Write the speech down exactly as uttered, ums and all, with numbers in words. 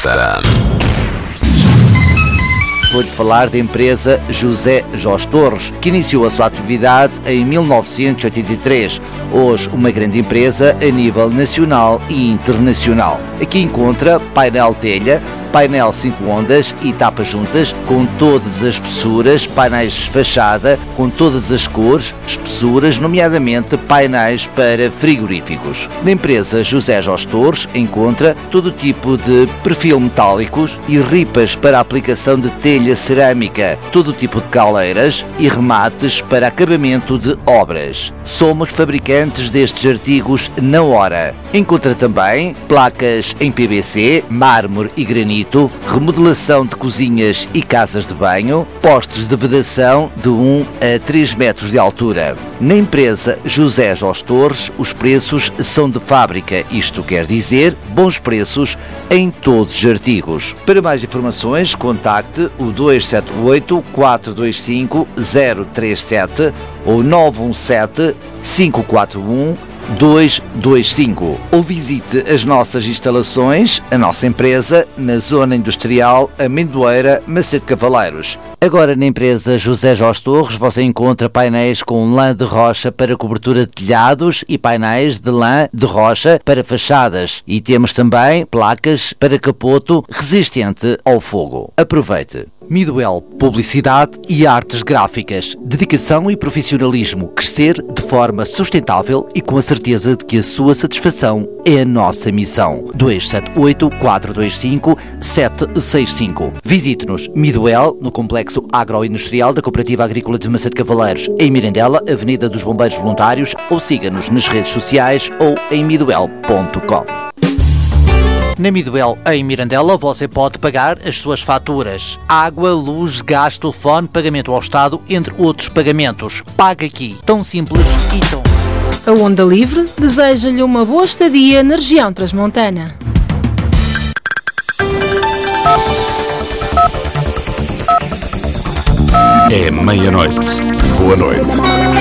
F M. Vou-lhe falar da empresa José Jos Torres, que iniciou a sua atividade em mil novecentos e oitenta e três. Hoje, uma grande empresa a nível nacional e internacional. Aqui encontra painel telha, painel cinco ondas e tapas juntas com todas as espessuras, painéis de fachada com todas as cores, espessuras, nomeadamente painéis para frigoríficos. Na empresa José Jos Torres encontra todo tipo de perfil metálicos e ripas para a aplicação de telha cerâmica, todo tipo de caleiras e remates para acabamento de obras. Somos fabricantes destes artigos na hora. Encontra também placas em P V C, mármore e granito, remodelação de cozinhas e casas de banho, postes de vedação de um a três metros de altura. Na empresa José Jos Torres, os preços são de fábrica, isto quer dizer bons preços em todos os artigos. Para mais informações, contacte o dois sete oito, quatro dois cinco, zero três sete ou nove um sete, cinco quatro um, dois dois cinco ou visite as nossas instalações, a nossa empresa, na Zona Industrial Amendoeira, Macedo Cavaleiros. Agora, na empresa José Jos Torres, você encontra painéis com lã de rocha para cobertura de telhados e painéis de lã de rocha para fachadas. E temos também placas para capoto resistente ao fogo. Aproveite! Midwell Publicidade e Artes Gráficas. Dedicação e profissionalismo. Crescer de forma sustentável e com a certeza de que a sua satisfação é a nossa missão. dois sete oito, quatro dois cinco, sete seis cinco. Visite-nos Midwell, no Complexo Agroindustrial da Cooperativa Agrícola de Macedo Cavaleiros, em Mirandela, Avenida dos Bombeiros Voluntários, ou siga-nos nas redes sociais ou em midwell ponto com. Na Midwell, em Mirandela, você pode pagar as suas faturas. Água, luz, gás, telefone, pagamento ao Estado, entre outros pagamentos. Paga aqui. Tão simples e tão... A Onda Livre deseja-lhe uma boa estadia na região transmontana. É meia-noite. Boa noite.